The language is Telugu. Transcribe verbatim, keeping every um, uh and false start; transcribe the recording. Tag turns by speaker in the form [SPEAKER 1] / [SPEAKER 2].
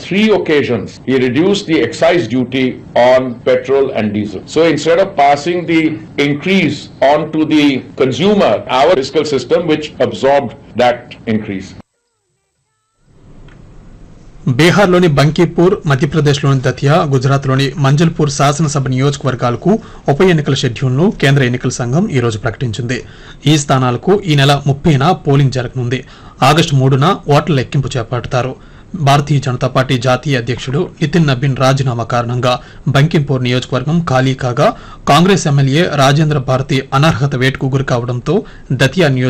[SPEAKER 1] three occasions, he reduced the excise duty on petrol and diesel. So instead of passing the increase on to the consumer, our fiscal system which absorbed that increase.
[SPEAKER 2] బీహార్లోని బంకీపూర్, మధ్యప్రదేశ్లోని దతియా, గుజరాత్లోని మంజల్పూర్ శాసనసభ నియోజకవర్గాలకు ఉప ఎన్నికల షెడ్యూల్ను కేంద్ర ఎన్నికల సంఘం ఈ రోజు ప్రకటించింది. ఈ స్థానాలకు ఈ నెల ముప్పైన పోలింగ్ జరగనుంది. ఆగస్టు మూడున ఓట్ల లెక్కింపు చేపడతారు. భారతీయ జనతా పార్టీ జాతీయ అధ్యక్షుడు నితిన్ నబీన్ రాజీనామా కారణంగా బంకింపూర్ నియోజకవర్గం ఖాళీ కాగా కాంగ్రెస్ ఎమ్మెల్యే రాజేంద్ర భారతి అనర్హత వేటుకు గురి కావడంతో దతియా నియోజకవర్గం